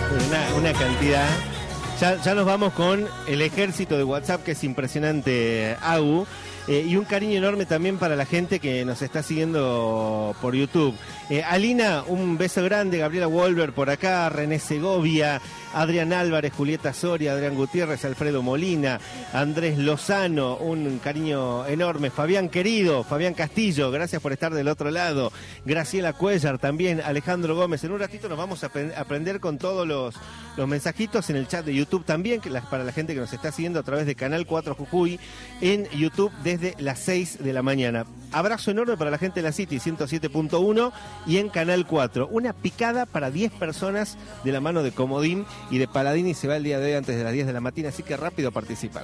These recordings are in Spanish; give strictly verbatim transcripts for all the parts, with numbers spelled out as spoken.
Una, una cantidad. Ya, ya nos vamos con el ejército de WhatsApp, que es impresionante, Agu. Eh, y un cariño enorme también para la gente que nos está siguiendo por YouTube. Eh, Alina, un beso grande. Gabriela Wolver por acá, René Segovia, Adrián Álvarez, Julieta Soria, Adrián Gutiérrez, Alfredo Molina, Andrés Lozano, un cariño enorme. Fabián querido, Fabián Castillo, gracias por estar del otro lado. Graciela Cuellar también, Alejandro Gómez. En un ratito nos vamos a aprender con todos los, los mensajitos en el chat de YouTube también, que la, para la gente que nos está siguiendo a través de Canal cuatro Jujuy en YouTube desde las seis de la mañana. Abrazo enorme para la gente de la City ciento siete punto uno y en Canal cuatro. Una picada para diez personas de la mano de Comodín y de Paladini se va el día de hoy antes de las diez de la mañana, así que rápido a participar.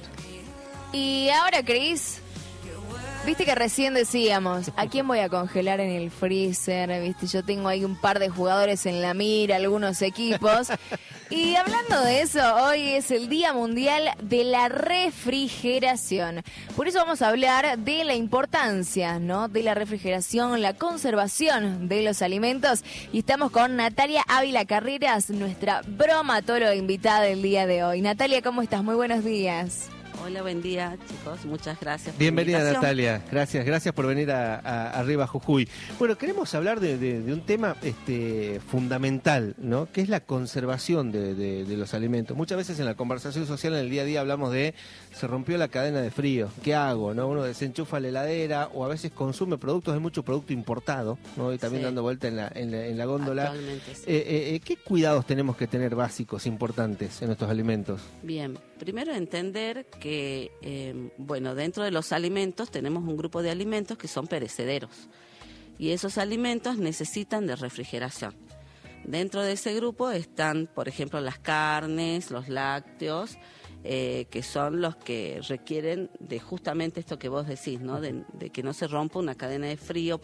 Y ahora, Cris, viste que recién decíamos, ¿a quién voy a congelar en el freezer? Viste, yo tengo ahí un par de jugadores en la mira, algunos equipos. Y hablando de eso, hoy es el Día Mundial de la Refrigeración. Por eso vamos a hablar de la importancia, ¿no?, de la refrigeración, la conservación de los alimentos. Y estamos con Natalia Ávila Carreras, nuestra bromatóloga invitada del día de hoy. Natalia, ¿cómo estás? Muy buenos días. Hola, buen día, chicos. Muchas gracias por Bienvenida, la invitación. Natalia. Gracias, gracias por venir a, a, arriba a Jujuy. Bueno, queremos hablar de, de, de un tema este, fundamental, ¿no?, que es la conservación de, de, de los alimentos. Muchas veces en la conversación social, en el día a día, hablamos de se rompió la cadena de frío. ¿Qué hago? ¿No? Uno desenchufa la heladera o a veces consume productos, hay mucho producto importado, ¿no?, y también sí, dando vuelta en la, en la, en la góndola. Actualmente, sí. Eh, eh, ¿Qué cuidados tenemos que tener básicos, importantes en nuestros alimentos? Bien, primero entender que que, eh, bueno, dentro de los alimentos tenemos un grupo de alimentos que son perecederos y esos alimentos necesitan de refrigeración. Dentro de ese grupo están, por ejemplo, las carnes, los lácteos, eh, que son los que requieren de justamente esto que vos decís, ¿no?, de, de que no se rompa una cadena de frío